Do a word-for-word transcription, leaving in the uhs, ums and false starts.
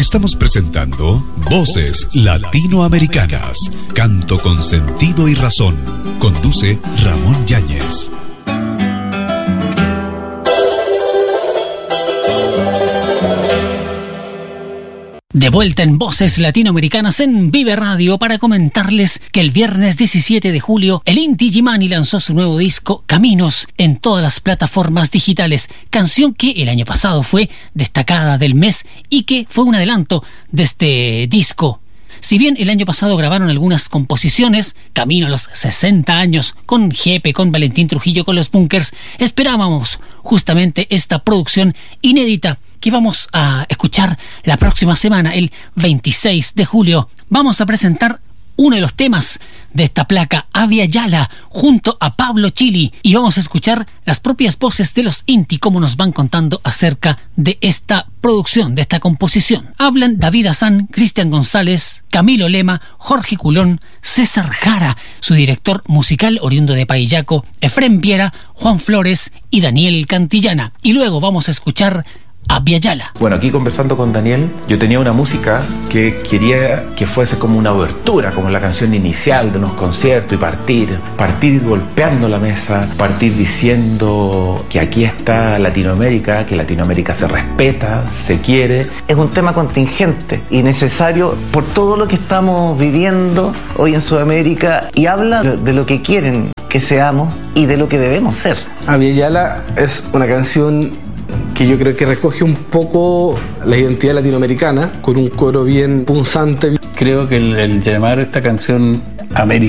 Estamos presentando Voces Latinoamericanas, canto con sentido y razón. Conduce Ramón Yáñez. De vuelta en Voces Latinoamericanas en Vive Radio para comentarles que el viernes diecisiete de julio el Inti Illimani lanzó su nuevo disco Caminos en todas las plataformas digitales, canción que el año pasado fue destacada del mes y que fue un adelanto de este disco. Si bien el año pasado grabaron algunas composiciones, camino a los sesenta años, con Jepe, con Valentín Trujillo, con los Bunkers, esperábamos justamente esta producción inédita que vamos a escuchar la próxima semana, el veintiséis de julio. Vamos a presentar uno de los temas de esta placa, Abya Yala, junto a Pablo Chili, y vamos a escuchar las propias voces de los Inti, como nos van contando acerca de esta producción, de esta composición. Hablan David Azán, Cristian González, Camilo Lema, Jorge Culón, César Jara, su director musical oriundo de Paillaco, Efrén Viera, Juan Flores y Daniel Cantillana. Y luego vamos a escuchar Abya Yala. Bueno, aquí conversando con Daniel, yo tenía una música que quería que fuese como una obertura, como la canción inicial de unos conciertos, y partir, partir golpeando la mesa, partir diciendo que aquí está Latinoamérica, que Latinoamérica se respeta, se quiere. Es un tema contingente y necesario por todo lo que estamos viviendo hoy en Sudamérica, y habla de lo que quieren que seamos y de lo que debemos ser. Abya Yala es una canción que yo creo que recoge un poco la identidad latinoamericana, con un coro bien punzante. Creo que el, el llamar esta canción América